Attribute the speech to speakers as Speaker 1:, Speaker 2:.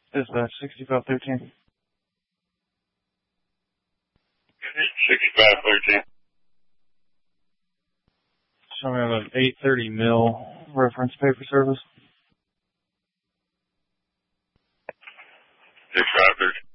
Speaker 1: Dispatch 6513.
Speaker 2: 6513.
Speaker 1: Show me an 830 mil reference paper service.
Speaker 2: 6513.